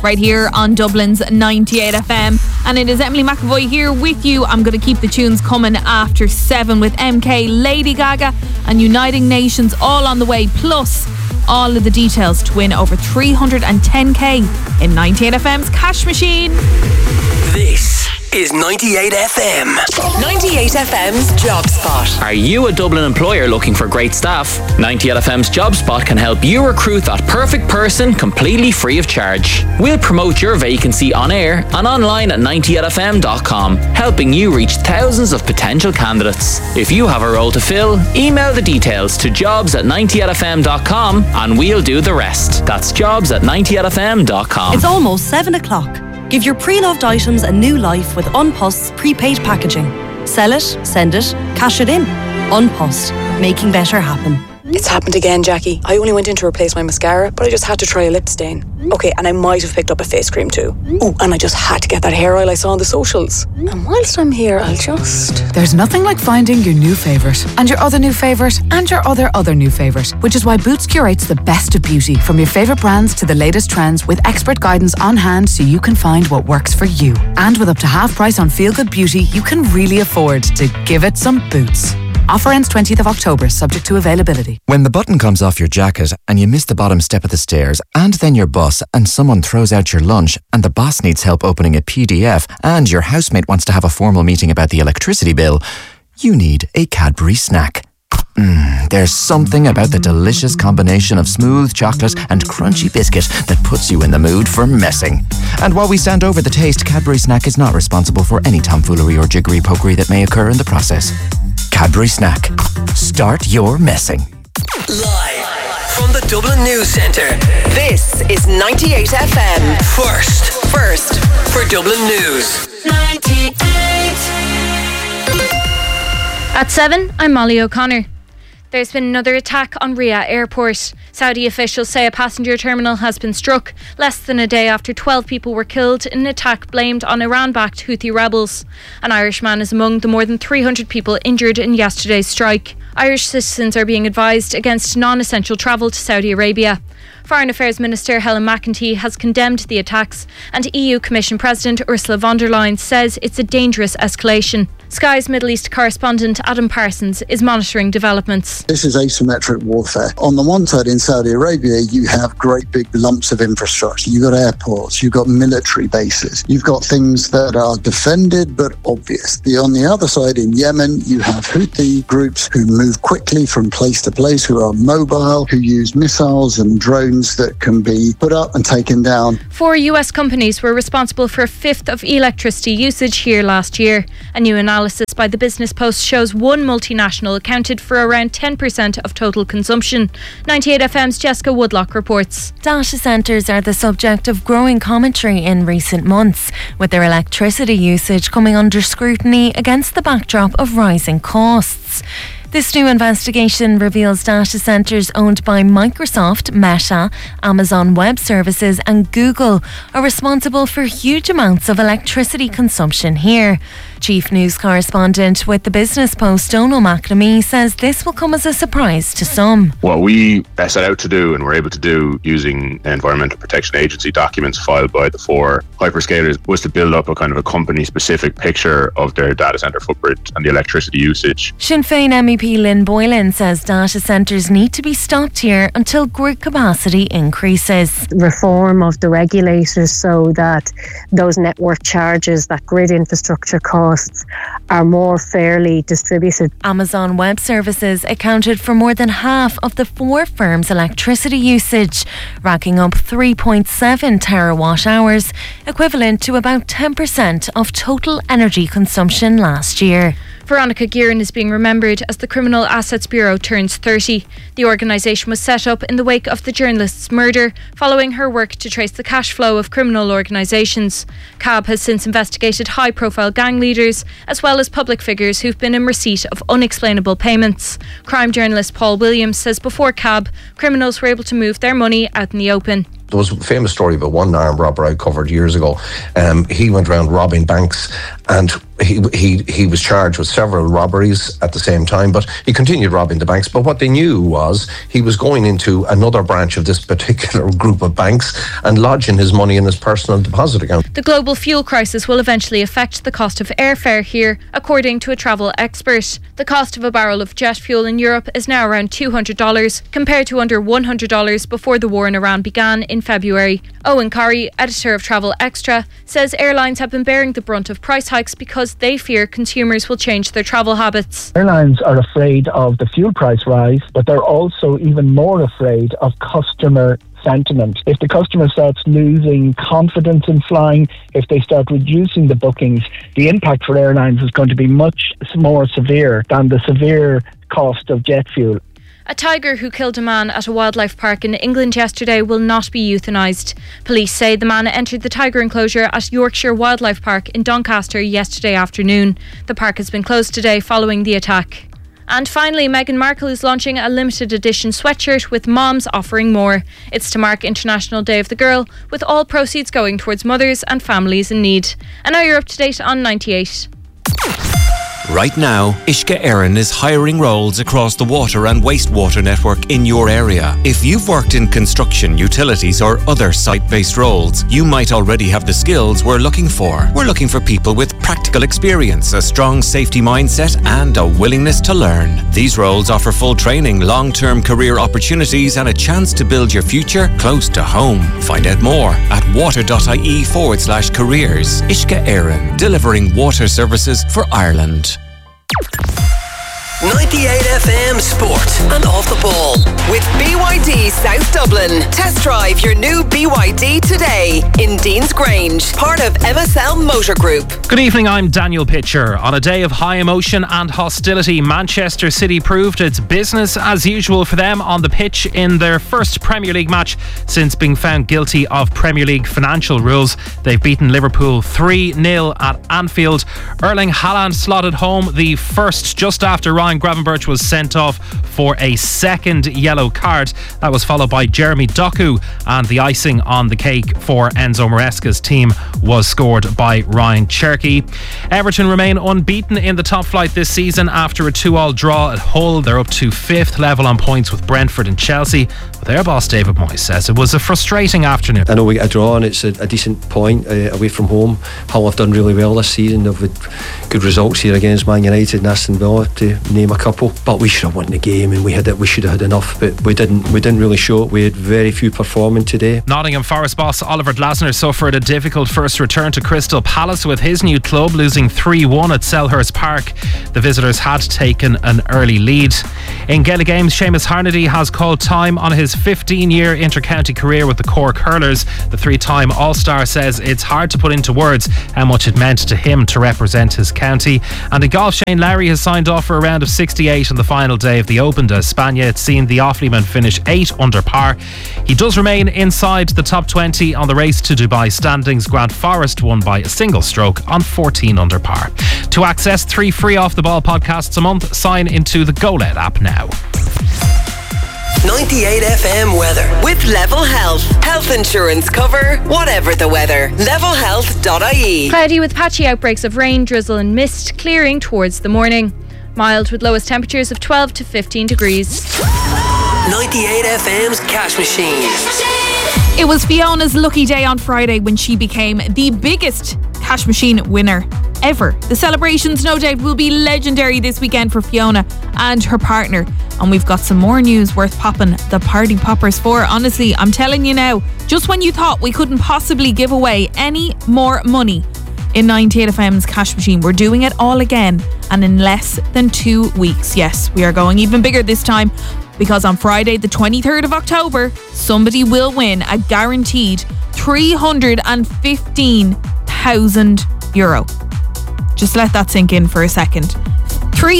right here on Dublin's 98 FM. And it is Emily McAvoy here with you. I'm going to keep the tunes coming after 7 with MK, Lady Gaga and Uniting Nations all on the way. Plus, all of the details to win over 310k in 98 FM's Cash Machine. This is 98 FM. 98 FM's Job Spot. Are you a Dublin employer looking for great staff? 98 FM's Job Spot can help you recruit that perfect person completely free of charge. We'll promote your vacancy on air and online at 98fm.com, helping you reach thousands of potential candidates. If you have a role to fill, email the details to jobs@98fm.com and we'll do the rest. That's jobs@98fm.com. It's almost 7 o'clock. Give your pre-loved items a new life with Unpost's prepaid packaging. Sell it, send it, cash it in. Unpost, making better happen. It's happened again, Jackie. I only went in to replace my mascara, but I just had to try a lip stain. Okay, and I might have picked up a face cream too. Oh, and I just had to get that hair oil I saw on the socials. And whilst I'm here, I'll just... There's nothing like finding your new favourite, and your other new favourite, and your other new favourite, which is why Boots curates the best of beauty, from your favourite brands to the latest trends, with expert guidance on hand so you can find what works for you. And with up to half price on Feel Good Beauty, you can really afford to give it some Boots. Offer ends 20th of October, subject to availability. When the button comes off your jacket and you miss the bottom step of the stairs and then your bus and someone throws out your lunch and the boss needs help opening a PDF and your housemate wants to have a formal meeting about the electricity bill, you need a Cadbury snack. There's something about the delicious combination of smooth chocolate and crunchy biscuit that puts you in the mood for messing. And while we stand over the taste, Cadbury Snack is not responsible for any tomfoolery or jiggery-pokery that may occur in the process. Cadbury Snack. Start your messing. Live from the Dublin News Centre. This is 98 FM. First for Dublin News. 98. At 7, I'm Molly O'Connor. There's been another attack on Riyadh Airport. Saudi officials say a passenger terminal has been struck less than a day after 12 people were killed in an attack blamed on Iran-backed Houthi rebels. An Irishman is among the more than 300 people injured in yesterday's strike. Irish citizens are being advised against non-essential travel to Saudi Arabia. Foreign Affairs Minister Helen McEntee has condemned the attacks, and EU Commission President Ursula von der Leyen says it's a dangerous escalation. Sky's Middle East correspondent Adam Parsons is monitoring developments. This is asymmetric warfare. On the one side, in Saudi Arabia, you have great big lumps of infrastructure. You've got airports, you've got military bases, you've got things that are defended but obvious. On the other side, in Yemen, you have Houthi groups who move quickly from place to place, who are mobile, who use missiles and drones that can be put up and taken down. 4 US companies were responsible for a fifth of electricity usage here last year. A new analysis by the Business Post shows one multinational accounted for around 10% of total consumption. 98 FM's Jessica Woodlock reports. Data centres are the subject of growing commentary in recent months, with their electricity usage coming under scrutiny against the backdrop of rising costs. This new investigation reveals data centres owned by Microsoft, Meta, Amazon Web Services and Google are responsible for huge amounts of electricity consumption here. Chief News Correspondent with the Business Post, Donal McNamee, says this will come as a surprise to some. What we set out to do and were able to do using Environmental Protection Agency documents filed by the 4 hyperscalers was to build up a kind of a company-specific picture of their data centre footprint and the electricity usage. Sinn Féin MEP Lynn Boylan says data centres need to be stopped here until grid capacity increases. Reform of the regulators so that those network charges, that grid infrastructure costs are more fairly distributed. Amazon Web Services accounted for more than half of the 4 firms' electricity usage, racking up 3.7 terawatt hours, equivalent to about 10% of total energy consumption last year. Veronica Guerin is being remembered as the Criminal Assets Bureau turns 30. The organisation was set up in the wake of the journalist's murder, following her work to trace the cash flow of criminal organisations. CAB has since investigated high-profile gang leaders, as well as public figures who've been in receipt of unexplainable payments. Crime journalist Paul Williams says before CAB, criminals were able to move their money out in the open. There was a famous story of a one-armed robber I covered years ago. He went around robbing banks, and he was charged with several robberies at the same time, but he continued robbing the banks. But what they knew was he was going into another branch of this particular group of banks and lodging his money in his personal deposit account. The global fuel crisis will eventually affect the cost of airfare here, according to a travel expert. The cost of a barrel of jet fuel in Europe is now around $200, compared to under $100 before the war in Iran began in February. Owen Corrie, editor of Travel Extra, says airlines have been bearing the brunt of price hikes because they fear consumers will change their travel habits. Airlines are afraid of the fuel price rise, but they're also even more afraid of customer sentiment. If the customer starts losing confidence in flying, if they start reducing the bookings, the impact for airlines is going to be much more severe than the severe cost of jet fuel. A tiger who killed a man at a wildlife park in England yesterday will not be euthanised. Police say the man entered the tiger enclosure at Yorkshire Wildlife Park in Doncaster yesterday afternoon. The park has been closed today following the attack. And finally, Meghan Markle is launching a limited edition sweatshirt with Moms Offering More. It's to mark International Day of the Girl, with all proceeds going towards mothers and families in need. And now you're up to date on 98. Right now, Uisce Éireann is hiring roles across the water and wastewater network in your area. If you've worked in construction, utilities or other site-based roles, you might already have the skills we're looking for. We're looking for people with practical experience, a strong safety mindset and a willingness to learn. These roles offer full training, long-term career opportunities and a chance to build your future close to home. Find out more at water.ie/careers. Uisce Éireann, delivering water services for Ireland. 98 FM Sport and Off the Ball with BYD South Dublin. Test drive your new BYD today in Dean's Grange, part of MSL Motor Group. Good evening, I'm Daniel Pitcher. On a day of high emotion and hostility, Manchester City proved it's business as usual for them on the pitch in their first Premier League match since being found guilty of Premier League financial rules. They've beaten Liverpool 3-0 at Anfield. Erling Haaland slotted home the first just after Ryan Gravenberch was sent off for a second yellow card. That was followed by Jeremy Doku, and the icing on the cake for Enzo Maresca's team was scored by Ryan Cherky. Everton remain unbeaten in the top flight this season after a 2-2 draw at Hull. They're up to 5th level on points with Brentford and Chelsea, but their boss David Moyes says it was a frustrating afternoon. I know we get a draw and it's a decent point away from home. Hull have done really well this season. They've had good results here against Man United and Aston Villa, to name a couple, but we should have won the game and we should have had enough, but we didn't really show it. We had very few performing today. Nottingham Forest boss Oliver Glasner suffered a difficult first return to Crystal Palace with his new club losing 3-1 at Selhurst Park. The visitors had taken an early lead. In Gaelic Games, Seamus Harnedy has called time on his 15-year inter-county career with the Cork Hurlers. The three-time All-Star says it's hard to put into words how much it meant to him to represent his county. And in golf, Shane Lowry has signed off for a round of 68 on the final day of the Open d'Espagne. It's seen the Offalyman finish 8 under par. He does remain inside the top 20 on the Race to Dubai standings. Grant Forrest won by a single stroke on 14 under par. To access 3 free Off the Ball podcasts a month, sign into the GoLed app now. 98 FM weather with Level Health. Health insurance cover, whatever the weather. Levelhealth.ie. Cloudy with patchy outbreaks of rain, drizzle and mist, clearing towards the morning. Mild with lowest temperatures of 12 to 15 degrees. 98 FM's Cash Machine. It was Fiona's lucky day on Friday when she became the biggest Cash Machine winner ever. The celebrations, no doubt, will be legendary this weekend for Fiona and her partner. And we've got some more news worth popping the party poppers for. Honestly, I'm telling you now, just when you thought we couldn't possibly give away any more money in 98 FM's Cash Machine, we're doing it all again, and in less than 2 weeks. Yes, we are going even bigger this time, because on Friday the 23rd of October, somebody will win a guaranteed €315,000. Just let that sink in for a second.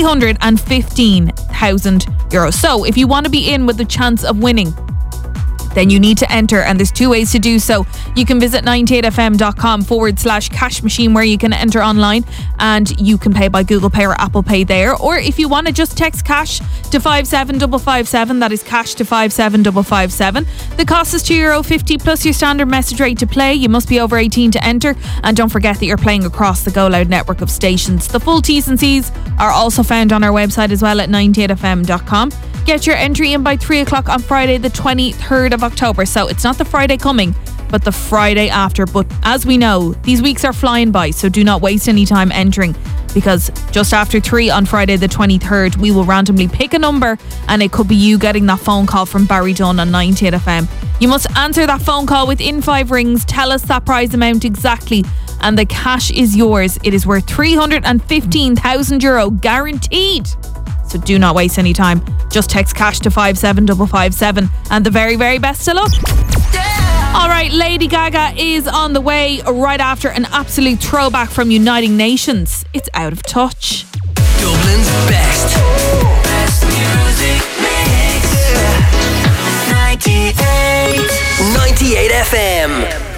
€315,000. So if you want to be in with the chance of winning then you need to enter, and there's 2 ways to do so. You can visit 98fm.com/cash machine, where you can enter online and you can pay by Google Pay or Apple Pay there. Or if you want to just text cash to 57557, that is cash to 57557. The cost is €2.50 plus your standard message rate to play. You must be over 18 to enter, and don't forget that you're playing across the Go Loud network of stations. The full T's and C's are also found on our website as well at 98fm.com. Get your entry in by 3 o'clock on Friday the 23rd of October. So it's not the Friday coming, but the Friday after. But as we know, these weeks are flying by, so do not waste any time entering, because just after 3 on Friday the 23rd, we will randomly pick a number, and it could be you getting that phone call from Barry Dunn on 98FM. You must answer that phone call within 5 rings. Tell us that prize amount exactly, and the cash is yours. It is worth €315,000 guaranteed. So do not waste any time. Just text cash to 57557, and the very, very best of luck. All right, Lady Gaga is on the way right after an absolute throwback from Uniting Nations. It's Out of Touch. Dublin's best music mix. 98 FM.